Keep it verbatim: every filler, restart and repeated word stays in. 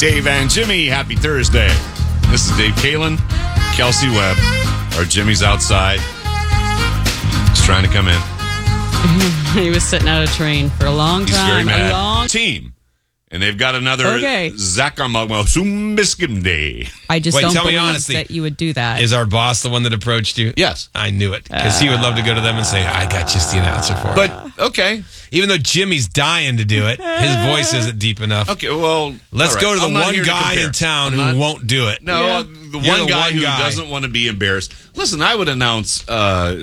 Dave and Jimmy, happy Thursday. This is Dave Kalen, Kelsey Webb. Our Jimmy's outside. He's trying to come in. He was sitting out a train for a long He's time. very mad. A long Team. And they've got another Okay. Zakamagmasumbiskim I just Wait, don't tell me believe honestly, that you would do that. Is our boss the one that approached you? Yes. I knew it. Because he would love to go to them and say, I got just the announcer for it. But, okay. Even though Jimmy's dying to do it, his voice isn't deep enough. Okay, well, Let's all go right. to the I'm not one here to guy compare. in town I'm who not- won't do it. No, Yeah. the You're one the guy one who guy. doesn't want to be embarrassed. Listen, I would announce uh,